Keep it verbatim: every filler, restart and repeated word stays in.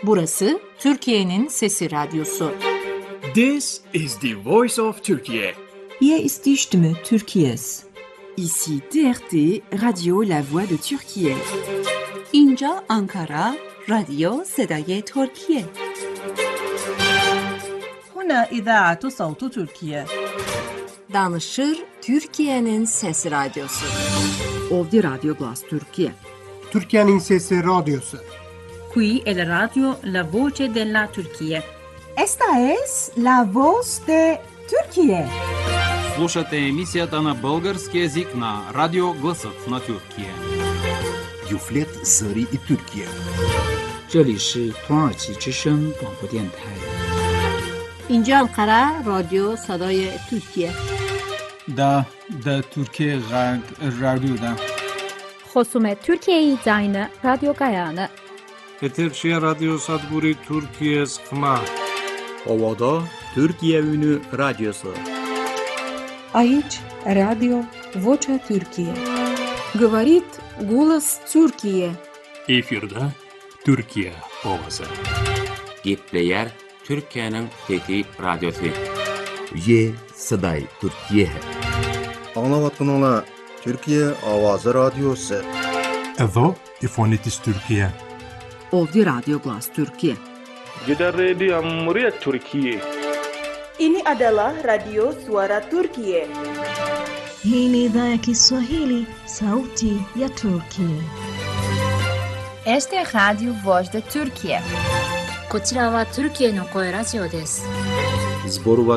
Burası Türkiye'nin Sesi Radyosu. This is the voice of Turkey. Hier ist die Stimme Türkiye's. Ici T R T, Radio La Voix de Türkiye. اینجا آنکارا، رادیو صدای ترکیه. هنا إذاعة صوت تركيا. Danışır Türkiye'nin Sesi Radyosu. Ovdje Radio Glas Türkiye. Türkiye'nin Sesi Radyosu. Qui è la radio La Voce della Turchia. Esta es la voz de Turquía. Слушате емисията на български език на Радио Гласът на Türkiye. Юфлет Зари и Türkiye. 这里是土耳其之声广播电台。 اینجا انقره رادیو صدای ترکیه. دا دا ترکیه غرب رادیو دا. خصوم ترکیه زاین رادیو گایانه. Eterşehir Radyo Sadburi Türkiye Sıkma. Ovada Türkiye Ünü Radyosu. Aici Radio Vocea Türkiye. Говорит голос Türkiye. Efirde Türkiye Ovası. Gepleyer Türkiye'nin Fethi Radyosu. Ye Saday Türkiye. Anlavatınla Türkiye Avazı Radyosu. Evo İfonitis Türkiye. Ovdje Radio Glas Türkiye. Gider Radio Cumhuriyet Türkiye. Ini adalah Radio Suara Turkiye. Hii ni idhaa ya Kiswahili, Sauti ya Turkiye. Este es Radio Voz de Turkiye. こちらはトルキエの声ラジオです。 Zboru